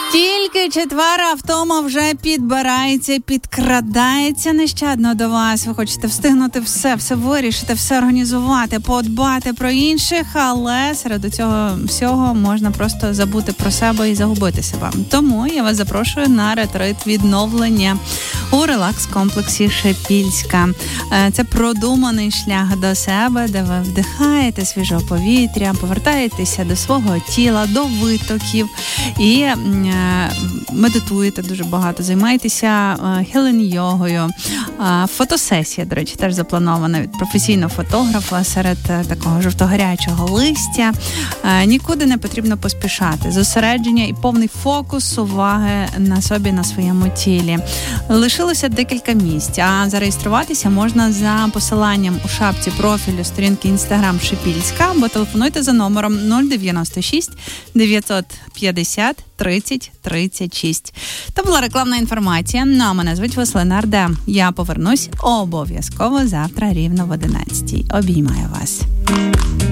Тільки четвер, а втома вже підбирається, підкрадається нещадно до вас. Ви хочете встигнути все вирішити, все організувати, подбати про інших, але серед цього всього можна просто забути про себе і загубити себе. Тому я вас запрошую на ретрит відновлення у релакс-комплексі Шепільська. Це продуманий шлях до себе, де ви вдихаєте свіжого повітря, повертаєтеся до свого тіла, до витоків і медитуєте дуже багато, займаєтеся хілінг-йогою. Фотосесія, до речі, теж запланована від професійного фотографа серед такого жовтогарячого листя. Нікуди не потрібно поспішати. Зосередження і повний фокус уваги на собі, на своєму тілі. Лишилося декілька місць, а зареєструватися можна за посиланням у шапці профілю сторінки Instagram Шепільська, або телефонуйте за номером 096 950 30 36. Це була рекламна інформація. Ну, а мене звуть Веселина Ардем. Я повернусь обов'язково завтра рівно в 11. Обіймаю вас.